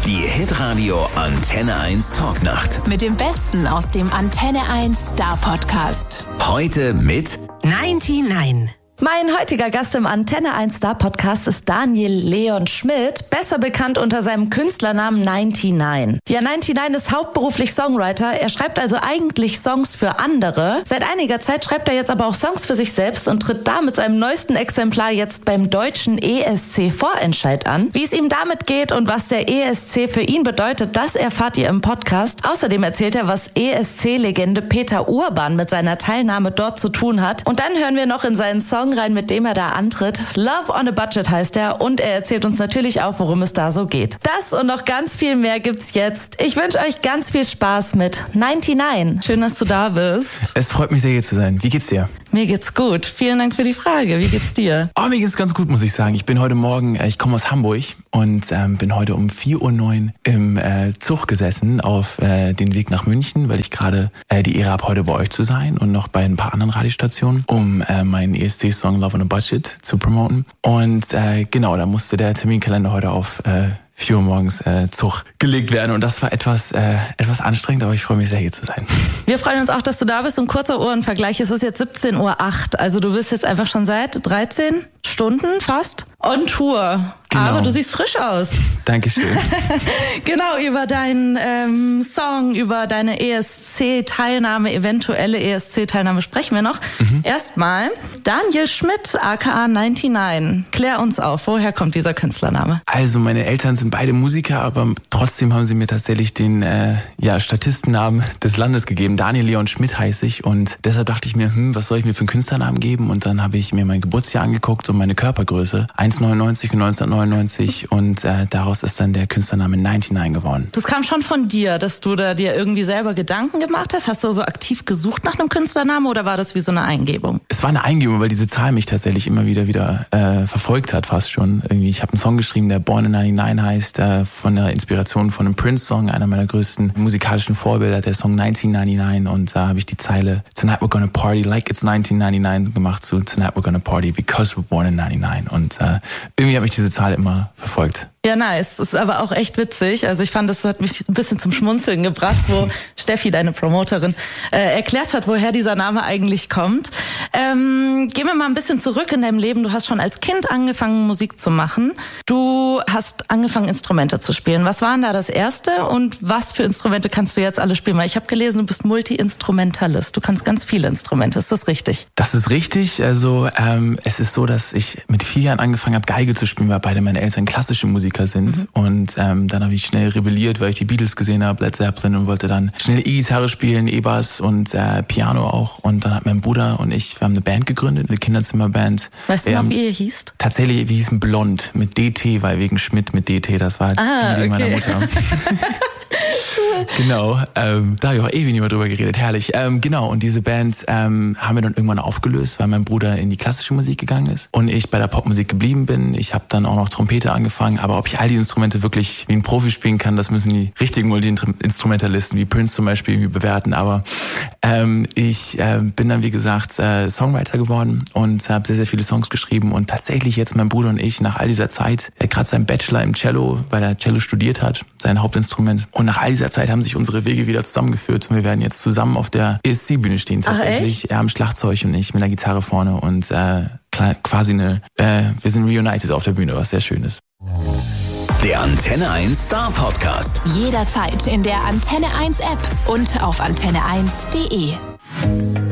Die Hitradio Antenne 1 Talknacht. Mit dem Besten aus dem Antenne 1 Star Podcast. Heute mit 99. Mein heutiger Gast im Antenne 1 Star Podcast ist Daniel Leon Schmidt, besser bekannt unter seinem Künstlernamen 99. Ja, 99 ist hauptberuflich Songwriter. Er schreibt also eigentlich Songs für andere. Seit einiger Zeit schreibt er jetzt aber auch Songs für sich selbst und tritt da mit seinem neuesten Exemplar jetzt beim deutschen ESC-Vorentscheid an. Wie es ihm damit geht und was der ESC für ihn bedeutet, das erfahrt ihr im Podcast. Außerdem erzählt er, was ESC-Legende Peter Urban mit seiner Teilnahme dort zu tun hat. Und dann hören wir noch in seinen Song rein, mit dem er da antritt. Love on a Budget heißt er und er erzählt uns natürlich auch, worum es da so geht. Das und noch ganz viel mehr gibt's jetzt. Ich wünsche euch ganz viel Spaß mit 99. Schön, dass du da bist. Es freut mich sehr, hier zu sein. Wie geht's dir? Mir geht's gut. Vielen Dank für die Frage. Wie geht's dir? Oh, mir geht's ganz gut, muss ich sagen. Ich bin heute Morgen, ich komme aus Hamburg und bin heute um 4:09 Uhr im Zug gesessen auf den Weg nach München, weil ich gerade die Ehre habe, heute bei euch zu sein und noch bei ein paar anderen Radiostationen, um meinen ESC-Song Love on a Budget zu promoten. Und genau, da musste der Terminkalender heute auf 4 Uhr morgens Zug gelegt werden und das war etwas anstrengend, aber ich freue mich sehr, hier zu sein. Wir freuen uns auch, dass du da bist und kurzer Ohrenvergleich, es ist jetzt 17:08 Uhr, also du bist jetzt einfach schon seit 13 Stunden fast on Tour. Genau. Aber du siehst frisch aus. Dankeschön. Genau, über deinen Song, über deine ESC-Teilnahme, eventuelle ESC-Teilnahme sprechen wir noch. Erstmal, Daniel Schmidt, aka 99. Klär uns auf, woher kommt dieser Künstlername? Also meine Eltern sind beide Musiker, aber trotzdem haben sie mir tatsächlich den Statistennamen des Landes gegeben. Daniel Leon Schmidt heiße ich und deshalb dachte ich mir, was soll ich mir für einen Künstlernamen geben? Und dann habe ich mir mein Geburtsjahr angeguckt und meine Körpergröße, 1,99 und 1999 und daraus ist dann der Künstlername 99 geworden. Das kam schon von dir, dass du da dir irgendwie selber Gedanken gemacht hast? Hast du so aktiv gesucht nach einem Künstlernamen oder war das wie so eine Eingebung? Es war eine Eingebung, weil diese Zahl mich tatsächlich immer wieder verfolgt hat fast schon. Irgendwie, ich habe einen Song geschrieben, der Born in 99 heißt, von der Inspiration von einem Prince-Song, einer meiner größten musikalischen Vorbilder, der Song 1999 und da habe ich die Zeile Tonight we're gonna party like it's 1999 gemacht zu Tonight we're gonna party because we're born in 99 und irgendwie hat mich diese Zahl immer verfolgt. Ja, nice. Das ist aber auch echt witzig. Also ich fand, das hat mich ein bisschen zum Schmunzeln gebracht, wo Steffi, deine Promoterin, erklärt hat, woher dieser Name eigentlich kommt. Gehen wir mal ein bisschen zurück in deinem Leben. Du hast schon als Kind angefangen, Musik zu machen. Du hast angefangen, Instrumente zu spielen. Was war denn da das Erste und was für Instrumente kannst du jetzt alle spielen? Weil ich habe gelesen, du bist Multi-Instrumentalist. Du kannst ganz viele Instrumente. Ist das richtig? Das ist richtig. Also es ist so, dass ich mit 4 Jahren angefangen habe, Geige zu spielen, weil beide meine Eltern klassische Musiker sind. Und dann habe ich schnell rebelliert, weil ich die Beatles gesehen habe, Led Zeppelin und wollte dann schnell E-Gitarre spielen, E-Bass und Piano auch. Und dann hat mein Bruder und ich, wir haben eine Band gegründet, eine Kinderzimmerband. Weißt du noch, wie ihr hießt? Tatsächlich, wir hießen Blond mit DT, weil wegen Schmidt mit DT, das war die Idee meiner Mutter. Genau, da habe ich auch ewig nicht mehr drüber geredet, herrlich. Genau, und diese Band haben wir dann irgendwann aufgelöst, weil mein Bruder in die klassische Musik gegangen ist und ich bei der Popmusik geblieben bin. Ich habe dann auch noch Trompete angefangen, aber ob ich all die Instrumente wirklich wie ein Profi spielen kann, das müssen die richtigen Multi-Instrumentalisten wie Prince zum Beispiel irgendwie bewerten. Aber ich bin dann, wie gesagt, Songwriter geworden und habe sehr, sehr viele Songs geschrieben und tatsächlich jetzt mein Bruder und ich nach all dieser Zeit, er hat gerade seinen Bachelor im Cello, weil er Cello studiert hat, sein Hauptinstrument und nach all dieser Zeit haben sich unsere Wege wieder zusammengeführt und wir werden jetzt zusammen auf der ESC-Bühne stehen tatsächlich. Ach, er am Schlagzeug und ich mit der Gitarre vorne und quasi wir sind reunited auf der Bühne, was sehr schön ist. Der Antenne 1 Star Podcast. Jederzeit in der Antenne 1 App und auf antenne1.de.